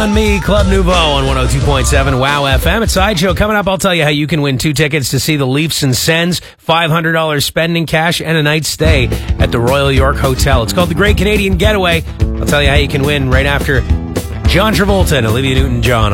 on Me, Club Nouveau on 102.7 Wow FM. It's Sideshow. Coming up, I'll tell you how you can win 2 tickets to see the Leafs and Sens, $500 spending cash, and a night stay at the Royal York Hotel. It's called the Great Canadian Getaway. I'll tell you how you can win right after John Travolta and Olivia Newton-John.